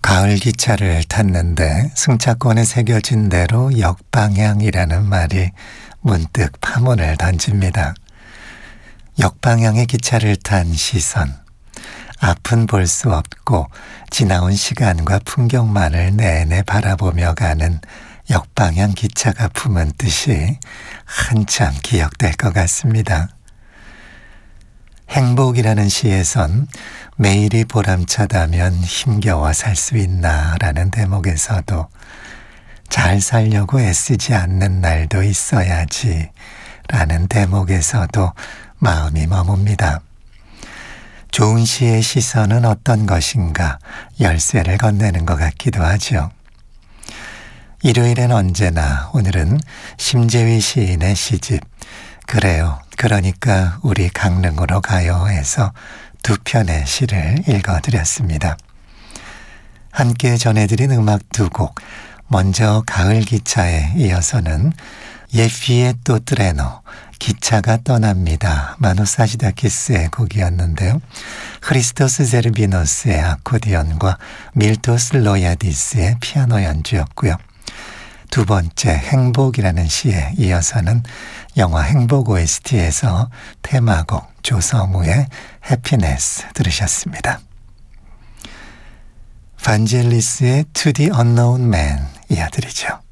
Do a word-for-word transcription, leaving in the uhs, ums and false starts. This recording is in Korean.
가을 기차를 탔는데 승차권에 새겨진 대로 역방향이라는 말이 문득 파문을 던집니다. 역방향의 기차를 탄 시선, 앞은 볼 수 없고 지나온 시간과 풍경만을 내내 바라보며 가는 역방향 기차가 품은 뜻이 한참 기억될 것 같습니다. 행복이라는 시에선 매일이 보람차다면 힘겨워 살 수 있나 라는 대목에서도 잘 살려고 애쓰지 않는 날도 있어야지 라는 대목에서도 마음이 머뭅니다. 좋은 시의 시선은 어떤 것인가 열쇠를 건네는 것 같기도 하죠. 일요일엔 언제나 오늘은 심재위 시인의 시집 그래요. 그러니까 우리 강릉으로 가요에서 두 편의 시를 읽어드렸습니다. 함께 전해드린 음악 두 곡, 먼저 가을 기차에 이어서는 예피의 또 트레노, 기차가 떠납니다. 마노사시다키스의 곡이었는데요. 크리스토스 제르비노스의 아코디언과 밀토스 로야디스의 피아노 연주였고요. 두 번째 행복이라는 시에 이어서는 영화 행복 오에스티에서 테마곡 조성우의 해피네스 들으셨습니다. 반젤리스의 To the Unknown Man 이어드리죠.